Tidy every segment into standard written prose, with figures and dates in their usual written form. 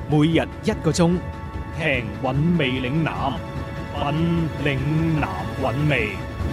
每日1個鐘，聽韻味嶺南，品嶺南韻味。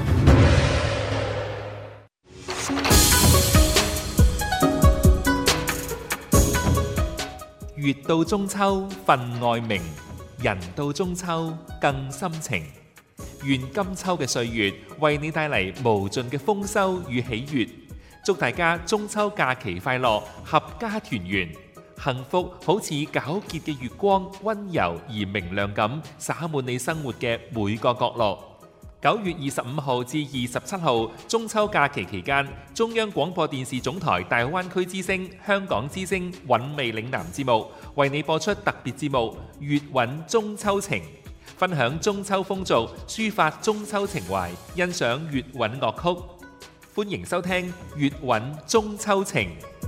月到中秋分外明，人到中秋更深情。願今秋嘅歲月為你帶嚟無盡嘅豐收與喜悅，祝大家中秋假期快樂，合家團圓，幸福好似皎潔嘅月光，溫柔而明亮咁灑滿你生活嘅每個角落。9月25號至27號中秋假期期間，中央廣播電視總台大灣區之聲、香港之聲韻味嶺南節目為你播出特別節目《粵韻中秋情》，分享中秋風俗，抒發中秋情懷，欣賞粵韻樂曲。歡迎收聽《粵韻中秋情》。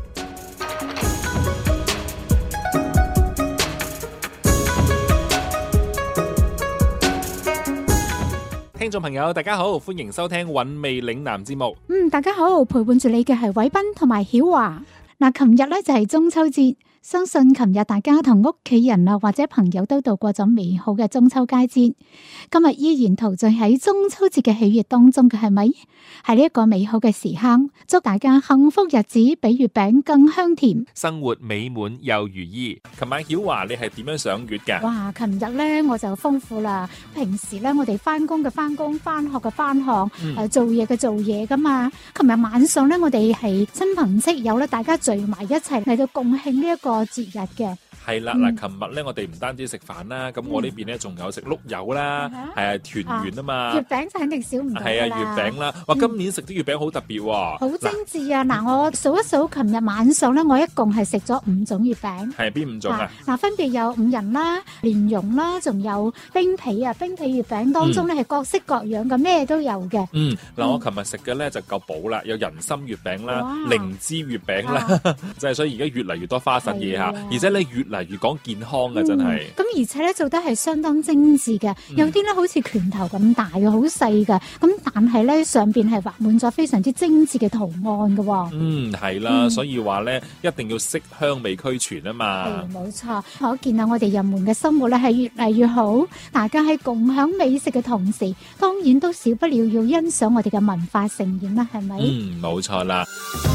聽眾朋友大家好，歡迎收聽韻味嶺南節目。 大家好，陪伴住你嘅係偉斌同埋曉華。琴日咧就係中秋節，相信琴日大家同屋企人啊或者朋友都度過咗美好嘅中秋佳節。今日依然陶醉喺中秋節嘅喜悅當中嘅，係咪？係呢一個美好嘅時刻，祝大家幸福日子比月餅更香甜， 生活美滿又如意。琴晚曉華你係點樣賞月㗎？ 哇！琴日咧我就豐富啦。平時咧我哋翻工嘅翻工，翻學嘅翻學，做嘢嘅做嘢噶嘛。琴日晚上咧我哋係親朋戚友咧，大家聚埋一齊嚟到共慶呢一個節日嘅。 係啦，嗱，琴日咧我哋唔單止食飯啦，咁我呢邊咧仲有食碌柚啦，係團圓啊嘛。 月餅就肯定少唔到啦。 係啊，月餅啦，哇！今年食啲月餅好特別喎， 好精緻啊！嗱，我數一數，琴日晚上咧，我一共係食咗5種月餅。 係邊5種啊？ 嗱，分別有五仁啦、蓮蓉啦，仲有冰皮啊。冰皮月餅當中咧係各式各樣嘅，咩都有嘅。 嗱，我琴日食嘅咧就夠補啦，有人參月餅啦、靈芝月餅啦，即係所以而家越嚟越多花神嘢嚇，而且咧越嚟越講健康啊，真係。 咁而且咧做得係相當精緻嘅，有啲咧好似拳頭咁大嘅，好細嘅，咁但係咧上邊係畫滿咗非常之精緻嘅圖案嘅。 係啦，所以話咧一定要色香味俱全啊嘛。 係冇錯，可見啊，我哋人們嘅生活咧係越嚟越好，大家喺共享美食嘅同時，當然都少不了要欣賞我哋嘅文化盛宴啦，係咪？ 冇錯啦。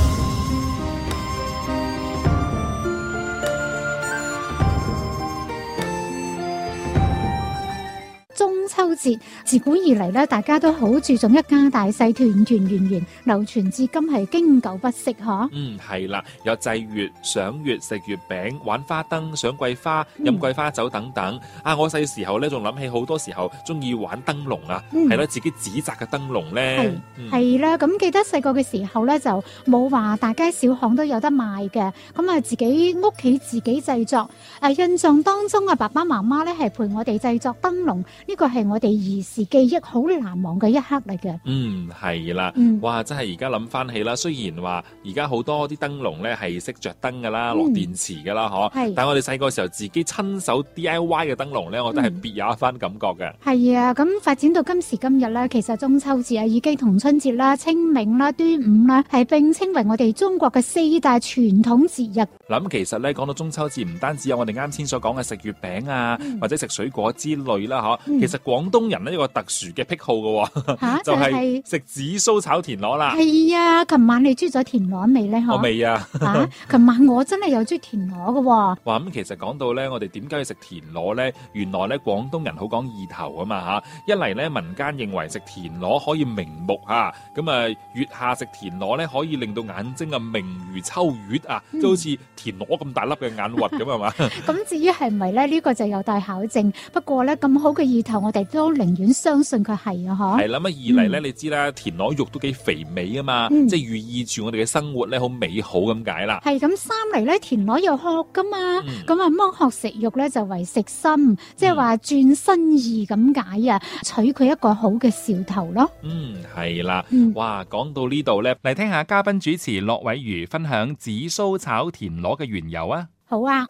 中秋節自古以嚟咧，大家都好注重一家大細團團圓圓，流傳至今係經久不息嗬。 係啦，有祭月、賞月、食月餅、玩花燈、賞桂花、飲桂花酒等等。我細時候咧仲諗起好多時候中意玩燈籠啊，係啦，自己紙紮嘅燈籠咧。係啦，咁記得細個嘅時候咧就冇話大街小巷都有得賣嘅，咁啊自己屋企自己製作。印象當中爸爸媽媽咧係陪我哋製作燈籠。呢個係我哋兒時記憶好難忘嘅一刻嚟嘅。 係啦，哇！真係而家諗翻起啦，雖然話而家好多啲燈籠咧係識着燈噶啦，落電池噶啦，但係我哋細個時候自己親手 DIY 嘅燈籠咧，我覺得係別有一番感覺嘅。係啊，咁發展到今時今日咧，其實中秋節已經同春節啦、清明啦、端午啦，係並稱為我哋中國嘅4大傳統節日。 咁其實咧講到中秋節，唔單止有我哋啱先所講嘅食月餅啊，或者食水果之類啦，其實廣東人呢一個特殊嘅癖好嘅，就係食紫蘇炒田螺啦。 係啊，琴晚你煮咗田螺未咧？ 我未啊。 琴晚我真係有煮田螺嘅。 哇，咁其實講到咧，我哋點解要食田螺咧？原來咧廣東人好講意頭啊嘛吓。一嚟咧，民間認為食田螺可以明目吓，咁啊月下食田螺咧可以令到眼睛啊明如秋月啊，即好似田螺咁大粒嘅眼核咁係嘛。 咁至於係咪咧？呢個就有待考證。不過咧，咁好嘅意頭，我哋都寧願相信佢係啊，嗬。係啦，咁二嚟咧，你知啦，田螺肉都幾肥美啊嘛，即係寓意住我哋嘅生活咧好美好咁解啦。 係咁，三嚟咧，田螺有殼噶嘛，咁啊剝殼食肉咧就為食心，即係話轉新意咁解啊，取佢一個好嘅兆頭咯。 係啦，哇，講到呢度咧，嚟聽下嘉賓主持駱偉如分享紫蘇炒田螺嘅緣由啊。 好啊。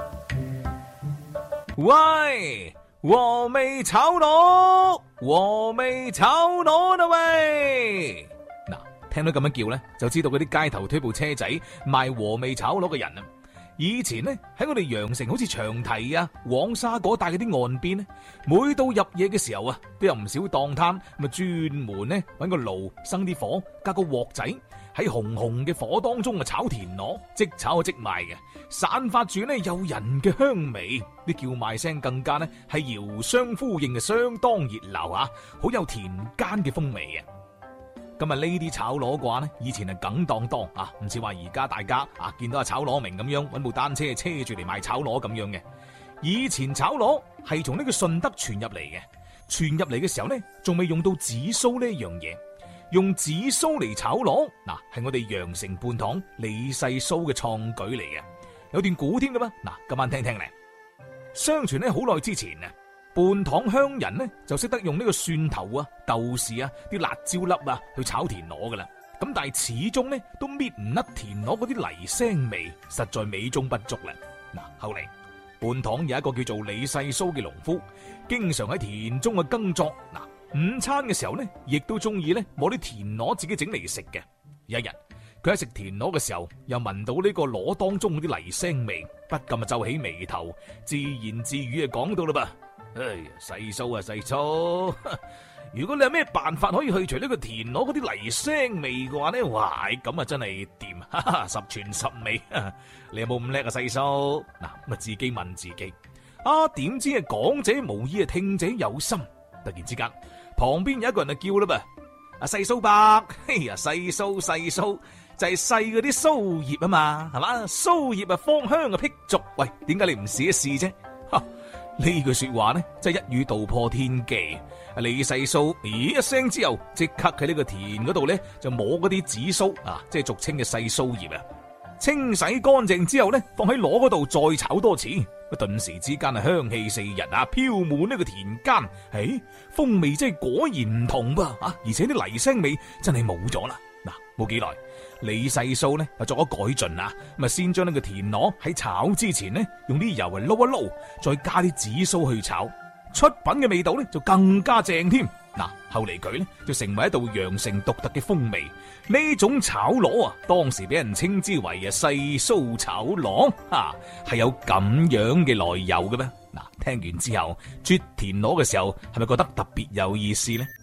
喂，和味炒螺，和味炒螺啦喂！嗱，聽到咁樣叫咧，就知道嗰啲街頭推部車仔賣和味炒螺嘅人啊， 以前呢，喺我哋羊城好似長堤啊、黃沙嗰帶嗰啲岸邊呢，每到入夜嘅時候啊，都有唔少檔攤咁啊，專門呢揾個爐生啲火，加個鑊仔喺紅紅嘅火當中啊炒田螺，即炒即賣嘅，散發住呢誘人嘅香味，啲叫賣聲更加呢係遙相呼應嘅，相當熱鬧啊，好有田間嘅風味嘅。咁啊呢啲炒螺嘅話呢，以前係梗當當啊，唔似話而家大家啊見到阿炒螺明咁樣揾部單車車住嚟賣炒螺咁樣嘅。以前炒螺係從呢個順德傳入嚟嘅，傳入嚟嘅時候呢，仲未用到紫蘇呢樣嘢，用紫蘇嚟炒螺嗱，係我哋羊城泮塘李世蘇嘅創舉嚟嘅，有段古添噶嘛。嗱，今晚聽聽嚟。相傳呢，好耐之前啊，泮塘鄉人呢就識得用呢個蒜頭啊、豆豉啊、啲辣椒粒啊去炒田螺噶啦。咁但係始終呢都搣唔甩田螺嗰啲泥腥味，實在美中不足啦。嗱，後嚟泮塘有一個叫做李世蘇嘅農夫，經常喺田中嘅耕作。嗱，午餐嘅時候呢，亦都中意呢摸啲田螺自己整嚟食嘅。有一日，佢喺食田螺嘅時候，又聞到呢個螺當中嗰啲泥腥味，不禁啊皺起眉頭，自言自語啊講到啦噃。哎呀，世蘇啊世蘇，如果你有咩辦法可以去除呢個田螺嗰啲泥腥味嘅話呢，哇，咁啊真係掂，十全十美。你有冇咁叻啊世蘇？嗱，咁啊自己問自己，啊點知係講者無意啊聽者有心。突然之間，旁邊有一個人就叫啦噃，阿世蘇伯，哎呀世蘇就係細嗰啲蘇葉啊嘛，係嘛？蘇葉啊芳香啊辟俗，喂，點解你唔試一試啫？呢句說話呢，真係一語道破天機。李世蘇咦一聲之後，即刻喺呢個田嗰度呢，就摸嗰啲紫蘇啊，即係俗稱嘅細蘇葉啊，清洗乾淨之後呢，放喺螺嗰度再炒多次，頓時之間啊香氣四溢啊，飄滿呢個田間。誒，風味真係果然唔同噃啊！而且啲泥腥味真係冇咗啦。嗱，冇幾耐，李世蘇呢就作咗改進啊，咁啊先將呢個田螺喺炒之前呢，用啲油嚟撈一撈，再加啲紫蘇去炒，出品嘅味道呢就更加正添。嗱，後嚟佢呢就成為一道羊城獨特嘅風味。呢種炒螺啊，當時俾人稱之為啊細蘇炒螺，係有咁樣嘅來由嘅咩？嗱，聽完之後，啜田螺嘅時候係咪覺得特別有意思呢？